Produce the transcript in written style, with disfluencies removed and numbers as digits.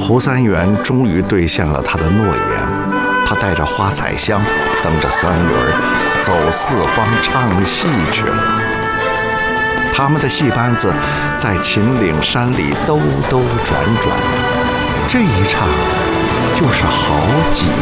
侯三元终于兑现了他的诺言，他带着花彩香，蹬着三轮，走四方唱戏去了。他们的戏班子在秦岭山里兜兜转转，这一唱就是好几